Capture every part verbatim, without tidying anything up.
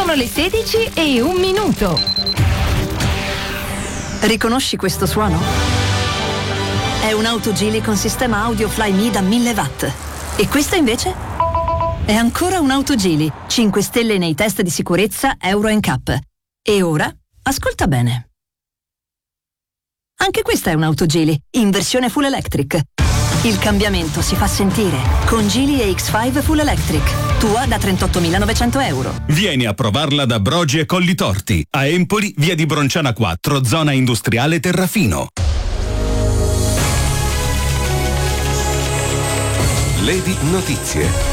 Sono le sedici e un minuto. Riconosci questo suono? È un'auto Geely con sistema audio Flyme da mille watt. E questa invece? È ancora un'auto Geely, cinque stelle nei test di sicurezza Euro N C A P. E ora, ascolta bene. Anche questa è un'auto Geely, in versione full electric. Il cambiamento si fa sentire con Geely E X cinque Full Electric, tua da trentottomilanovecento euro. Vieni a provarla da Brogi e Colli Torti, a Empoli, via di Bronciana quattro, zona industriale Terrafino. Lady Notizie.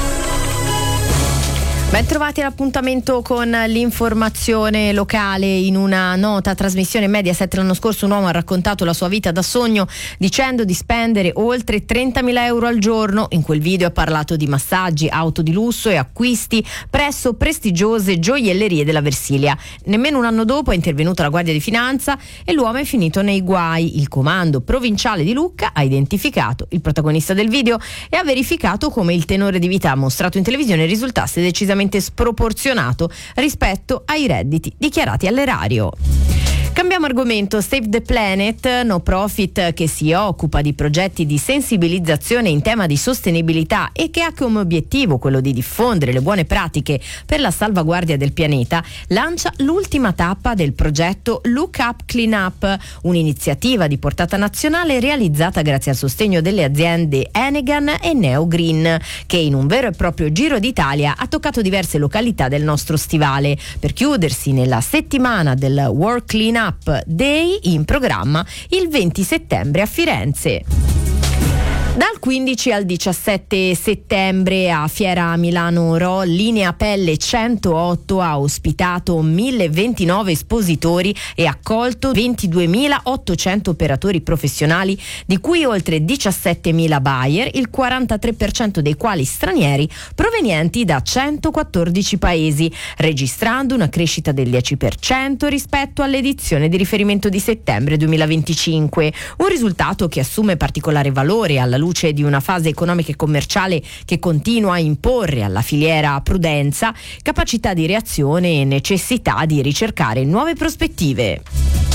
Ben trovati all'appuntamento con l'informazione locale. In una nota trasmissione Mediaset l'anno scorso un uomo ha raccontato la sua vita da sogno dicendo di spendere oltre trentamila euro al giorno. In quel video ha parlato di massaggi, auto di lusso e acquisti presso prestigiose gioiellerie della Versilia. Nemmeno un anno dopo è intervenuta la Guardia di Finanza e l'uomo è finito nei guai. Il comando provinciale di Lucca ha identificato il protagonista del video e ha verificato come il tenore di vita mostrato in televisione risultasse decisamente sproporzionato rispetto ai redditi dichiarati all'erario. Cambiamo argomento. Save the Planet, no profit che si occupa di progetti di sensibilizzazione in tema di sostenibilità e che ha come obiettivo quello di diffondere le buone pratiche per la salvaguardia del pianeta, lancia l'ultima tappa del progetto Look Up Clean Up, un'iniziativa di portata nazionale realizzata grazie al sostegno delle aziende Enegan e Neo Green, che in un vero e proprio giro d'Italia ha toccato diverse località del nostro stivale, per chiudersi nella settimana del World Clean Up Day in programma il venti settembre a Firenze. Dal quindici al diciassette settembre a Fiera Milano Ro, Linea Pelle centootto ha ospitato mille ventinove espositori e accolto ventiduemilaottocento operatori professionali, di cui oltre diciassettemila buyer, il quarantatré per cento dei quali stranieri provenienti da centoquattordici paesi, registrando una crescita del dieci per cento rispetto all'edizione di riferimento di settembre duemilaventicinque, un risultato che assume particolare valore alla luce di una fase economica e commerciale che continua a imporre alla filiera prudenza, capacità di reazione e necessità di ricercare nuove prospettive.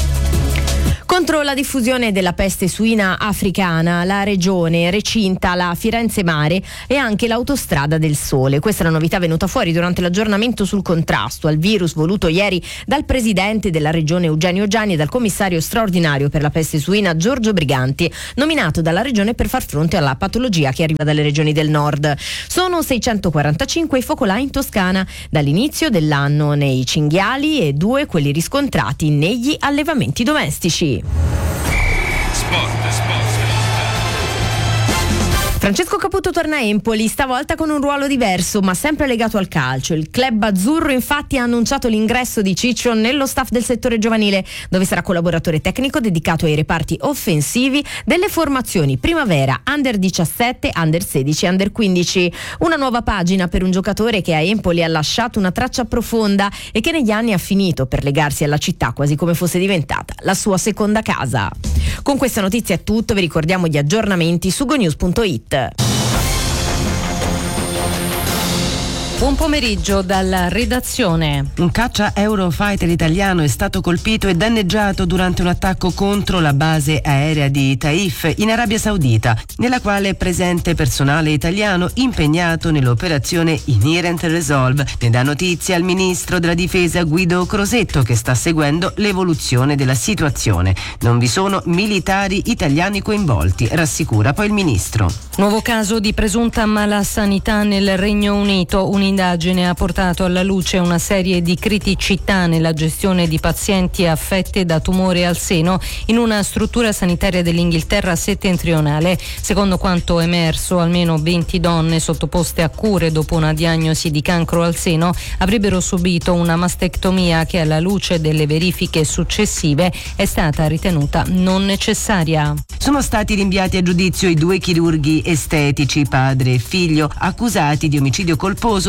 Contro la diffusione della peste suina africana, la regione recinta la Firenze Mare e anche l'autostrada del Sole. Questa è la novità venuta fuori durante l'aggiornamento sul contrasto al virus voluto ieri dal presidente della regione Eugenio Gianni e dal commissario straordinario per la peste suina Giorgio Briganti, nominato dalla regione per far fronte alla patologia che arriva dalle regioni del nord. Sono seicentoquarantacinque i focolai in Toscana dall'inizio dell'anno nei cinghiali e due quelli riscontrati negli allevamenti domestici. Sport, sport. Francesco Caputo torna a Empoli, stavolta con un ruolo diverso ma sempre legato al calcio. Il club azzurro infatti ha annunciato l'ingresso di Ciccio nello staff del settore giovanile, dove sarà collaboratore tecnico dedicato ai reparti offensivi delle formazioni primavera, under diciassette, under sedici e under quindici. Una nuova pagina per un giocatore che a Empoli ha lasciato una traccia profonda e che negli anni ha finito per legarsi alla città quasi come fosse diventata la sua seconda casa. Con questa notizia è tutto, vi ricordiamo gli aggiornamenti su gonews punto it. Buon pomeriggio dalla redazione. Un caccia Eurofighter italiano è stato colpito e danneggiato durante un attacco contro la base aerea di Taif in Arabia Saudita, nella quale è presente personale italiano impegnato nell'operazione Inherent Resolve. Ne dà notizia il ministro della difesa Guido Crosetto, che sta seguendo l'evoluzione della situazione. Non vi sono militari italiani coinvolti, rassicura poi il ministro. Nuovo caso di presunta malasanità nel Regno Unito. Un'indagine ha portato alla luce una serie di criticità nella gestione di pazienti affette da tumore al seno in una struttura sanitaria dell'Inghilterra settentrionale. Secondo quanto emerso, almeno venti donne sottoposte a cure dopo una diagnosi di cancro al seno avrebbero subito una mastectomia che, alla luce delle verifiche successive, è stata ritenuta non necessaria. Sono stati rinviati a giudizio i due chirurghi estetici, padre e figlio, accusati di omicidio colposo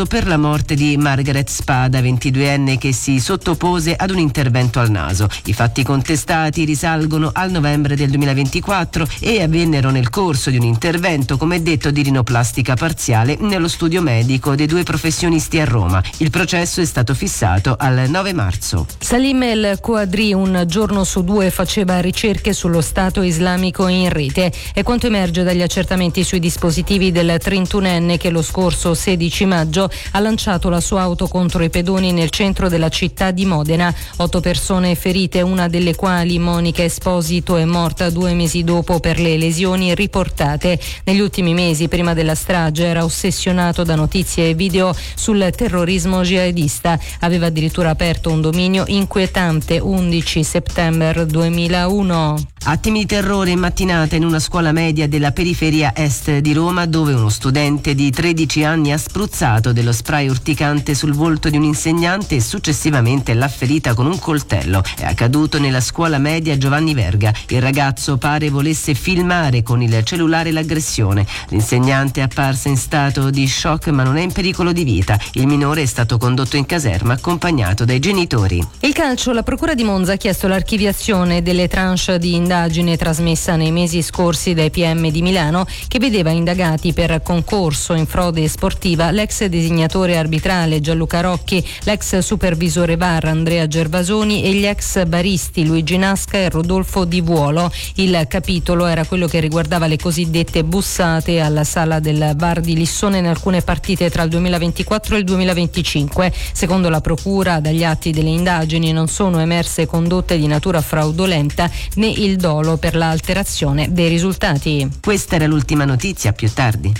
per la morte di Margaret Spada, ventiduenne, che si sottopose ad un intervento al naso. I fatti contestati risalgono al novembre del duemilaventiquattro e avvennero nel corso di un intervento, come detto, di rinoplastica parziale nello studio medico dei due professionisti a Roma. Il processo è stato fissato al nove marzo. Salim El Quadri un giorno su due faceva ricerche sullo Stato islamico in rete. È quanto emerge dagli accertamenti sui dispositivi del trentunenne che lo scorso sedici maggio ha lanciato la sua auto contro i pedoni nel centro della città di Modena. Otto persone ferite, una delle quali Monica Esposito è morta due mesi dopo per le lesioni riportate. Negli ultimi mesi, prima della strage, era ossessionato da notizie e video sul terrorismo jihadista. Aveva addirittura aperto un dominio inquietante. undici settembre duemilauno. Attimi di terrore in mattinata in una scuola media della periferia est di Roma, dove uno studente di tredici anni ha spruzzato dello spray urticante sul volto di un insegnante e successivamente l'ha ferita con un coltello. È accaduto nella scuola media Giovanni Verga. Il ragazzo pare volesse filmare con il cellulare l'aggressione. L'insegnante è apparsa in stato di shock, ma non è in pericolo di vita. Il minore è stato condotto in caserma accompagnato dai genitori. Il calcio, la procura di Monza ha chiesto l'archiviazione delle tranche di indagine trasmessa nei mesi scorsi dai P M di Milano, che vedeva indagati per concorso in frode sportiva l'ex designatore arbitrale Gianluca Rocchi, l'ex supervisore V A R Andrea Gervasoni e gli ex baristi Luigi Nasca e Rodolfo Di Vuolo. Il capitolo era quello che riguardava le cosiddette bussate alla sala del V A R di Lissone in alcune partite tra il duemilaventiquattro e il duemilaventicinque. Secondo la procura, dagli atti delle indagini non sono emerse condotte di natura fraudolenta né il dolo per l'alterazione dei risultati. Questa era l'ultima notizia, più tardi.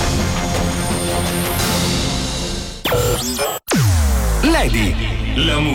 Lady, la musica